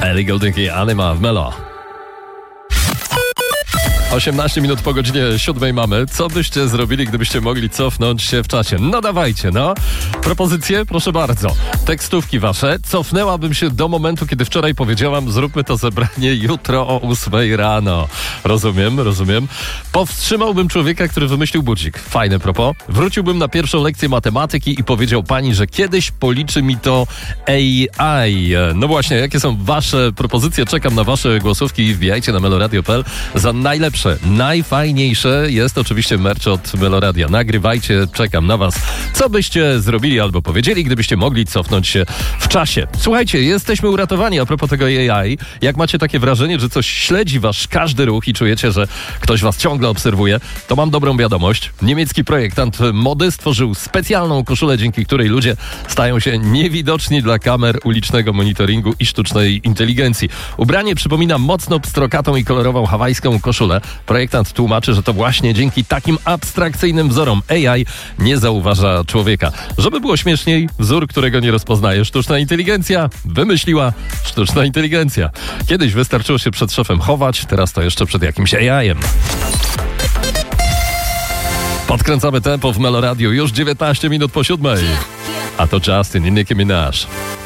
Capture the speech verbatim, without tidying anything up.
Ellie Goulding i Anima w Melo. osiemnaście minut po godzinie siódmej mamy. Co byście zrobili, gdybyście mogli cofnąć się w czasie? No dawajcie, no. Propozycje? Proszę bardzo. Tekstówki wasze. Cofnęłabym się do momentu, kiedy wczoraj powiedziałam, zróbmy to zebranie jutro o ósmej rano. Rozumiem, rozumiem. Powstrzymałbym człowieka, który wymyślił budzik. Fajne propos. Wróciłbym na pierwszą lekcję matematyki i powiedział pani, że kiedyś policzy mi to A I. No właśnie, jakie są wasze propozycje? Czekam na wasze głosówki i wbijajcie na meloradio kropka p l za najlepsze. Najfajniejsze jest oczywiście merch od Meloradia. Nagrywajcie, czekam na was. Co byście zrobili albo powiedzieli, gdybyście mogli cofnąć się w czasie? Słuchajcie, jesteśmy uratowani a propos tego A I. Jak macie takie wrażenie, że coś śledzi wasz każdy ruch i czujecie, że ktoś was ciągle obserwuje, to mam dobrą wiadomość. Niemiecki projektant mody stworzył specjalną koszulę, dzięki której ludzie stają się niewidoczni dla kamer ulicznego monitoringu i sztucznej inteligencji. Ubranie przypomina mocno pstrokatą i kolorową hawajską koszulę. Projektant tłumaczy, że to właśnie dzięki takim abstrakcyjnym wzorom A I nie zauważa człowieka. Żeby było śmieszniej, wzór, którego nie rozpoznaje sztuczna inteligencja, wymyśliła sztuczna inteligencja. Kiedyś wystarczyło się przed szefem chować, teraz to jeszcze przed jakimś A I-em. Podkręcamy tempo w Meloradiu już dziewiętnaście minut po siódmej. A to Justin i Nicki Minaj.